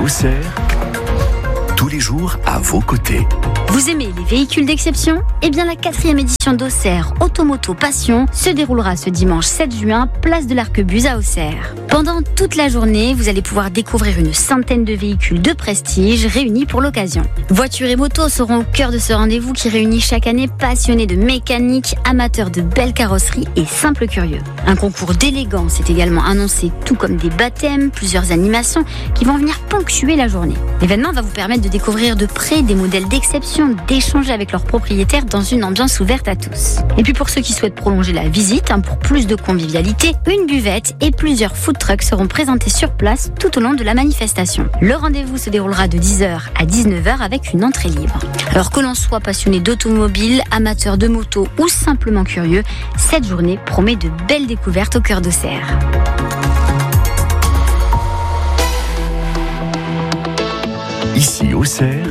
Auxerre, tous les jours à vos côtés. Vous aimez les véhicules d'exception ? Eh bien, la 4e édition d'Auxerre Automoto Passion se déroulera ce dimanche 7 juin, place de l'Arquebuse à Auxerre. Pendant toute la journée, vous allez pouvoir découvrir une centaine de véhicules de prestige réunis pour l'occasion. Voitures et motos seront au cœur de ce rendez-vous qui réunit chaque année passionnés de mécanique, amateurs de belles carrosseries et simples curieux. Un concours d'élégance est également annoncé, tout comme des baptêmes, plusieurs animations qui vont venir ponctuer la journée. L'événement va vous permettre de découvrir de près des modèles d'exception, d'échanger avec leurs propriétaires dans une ambiance ouverte à tous. Et puis pour ceux qui souhaitent prolonger la visite, pour plus de convivialité, une buvette et plusieurs food trucks seront présentés sur place tout au long de la manifestation. Le rendez-vous se déroulera de 10h à 19h avec une entrée libre. Alors que l'on soit passionné d'automobile, amateur de moto ou simplement curieux, cette journée promet de belles découvertes au cœur d'Auxerre. Ici Auxerre,